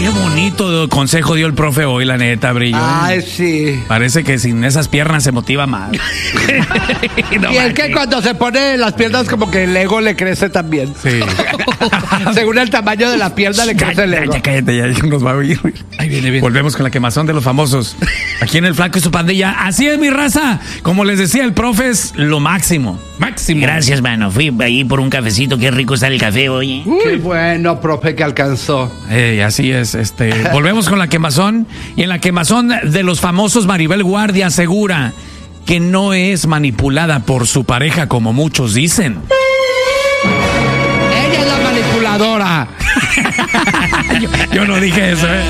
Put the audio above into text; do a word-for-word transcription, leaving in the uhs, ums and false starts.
Qué bonito consejo dio el profe hoy, la neta, Brillo. Ay, sí. Parece que sin esas piernas se motiva más. No, y es que cuando se pone las piernas como que el ego le crece también. Sí. Según el tamaño de la pierna le crece el ego. Ya, cállate, ya nos va a oír. Ahí viene, viene. Volvemos con la quemazón de los famosos. Aquí en El Flaco y su pandilla. Así es, mi raza. Como les decía, el profe es lo máximo. Máximo. Gracias, mano. Fui ahí por un cafecito. Qué rico está el café, oye. Qué bueno, profe, que alcanzó. Ey, así es. Este, volvemos con la quemazón. Y en la quemazón de los famosos, Maribel Guardia asegura que no es manipulada por su pareja como muchos dicen. Ella es la manipuladora. yo, yo no dije eso, ¿eh?